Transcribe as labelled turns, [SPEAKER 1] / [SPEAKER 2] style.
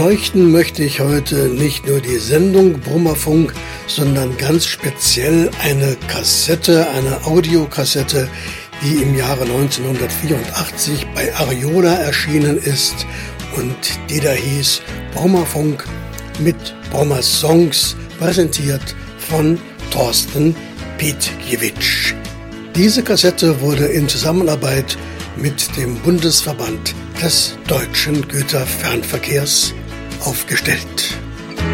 [SPEAKER 1] Beleuchten möchte ich heute nicht nur die Sendung Brummerfunk, sondern ganz speziell eine Kassette, eine Audiokassette, die im Jahre 1984 bei Ariola erschienen ist und die da hieß Brummerfunk mit Brummers Songs, präsentiert von Thorsten Pietkiewicz. Diese Kassette wurde in Zusammenarbeit mit dem Bundesverband des deutschen Güterfernverkehrs aufgestellt.